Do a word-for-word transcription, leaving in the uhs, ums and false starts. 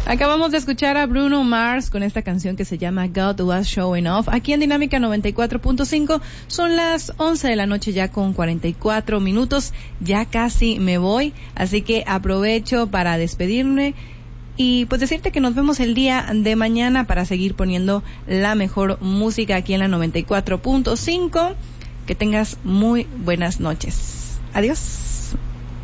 Acabamos de escuchar a Bruno Mars con esta canción que se llama God Was Showing Off. Aquí en Dinámica noventa y cuatro punto cinco son las once de la noche ya con cuarenta y cuatro minutos. Ya casi me voy, así que aprovecho para despedirme y pues decirte que nos vemos el día de mañana para seguir poniendo la mejor música aquí en la noventa y cuatro punto cinco. Que tengas muy buenas noches. Adiós.